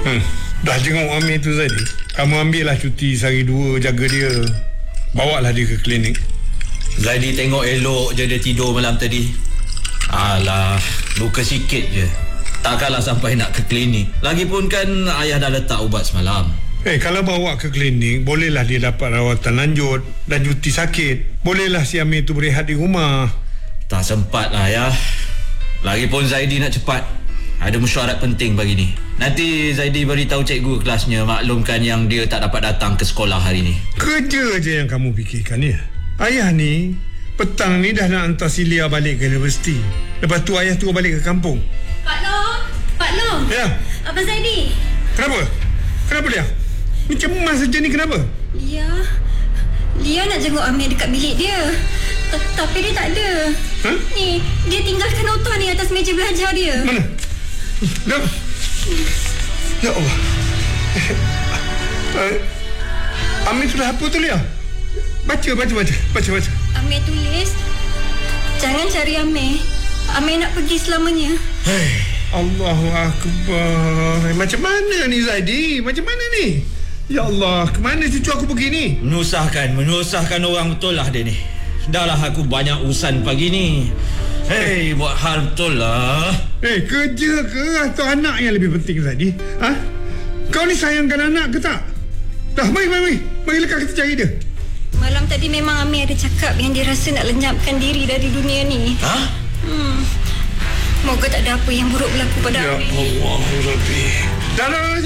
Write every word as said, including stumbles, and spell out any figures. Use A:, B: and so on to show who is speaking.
A: Hmm. Dah jenguk Amir tu Zaidi. Kamu ambillah cuti sehari dua, jaga dia. Bawalah dia ke klinik.
B: Zaidi tengok elok je dia tidur malam tadi. Alah, luka sikit je. Takkanlah sampai nak ke klinik. Lagipun kan ayah dah letak ubat semalam.
A: Eh, hey, kalau bawa ke klinik, bolehlah dia dapat rawatan lanjut dan cuti sakit. Bolehlah si Amir tu berehat di rumah.
B: Tak sempat lah ya. Lagipun Zaidi nak cepat. Ada mesyuarat penting pagi ni. Nanti Zaidi beritahu cikgu kelasnya maklumkan yang dia tak dapat datang ke sekolah hari ni.
A: Kerja je yang kamu fikirkan ya. Ayah ni petang ni dah nak hantar si Lia balik ke universiti. Lepas tu ayah tu balik ke kampung.
C: Pak Long, Pak Long.
A: Ya.
C: Abang Zaidi.
A: Kenapa? Kenapa Lia? Ni cemas saja ni kenapa?
C: Lia. Lia nak jenguk Amir dekat bilik dia. Tapi dia tak ada.
A: Ha?
C: Ni, dia tinggalkan nota ni atas meja belajar dia.
A: Mana? Dah. Ya Allah. Uh, Amir sudah apa tu Lia? Baca, baca, baca. Baca, baca.
C: Amir tulis, jangan cari Amir. Amir nak pergi selamanya.
A: Hei, Allahu Akbar. Macam mana ni Zaidi? Macam mana ni? Ya Allah, ke mana cucu aku pergi ni?
B: Menyusahkan, menyusahkan orang betul lah dia ni. Dah lah aku banyak urusan pagi ni. Hei, buat hal betul lah.
A: Eh, kerja ke atau anak yang lebih penting Zaidi? Ha? Kau ni sayangkan anak ke tak? Dah, mari, mari, mari. Marilah kita cari dia.
C: Malam tadi memang Amir ada cakap yang dia rasa nak lenyapkan diri dari dunia ni.
B: Ha?
C: Hmm. Moga tak ada apa yang buruk berlaku pada
A: Ya
C: Amir.
A: Allah, Rabbi. Dah, dah, dah.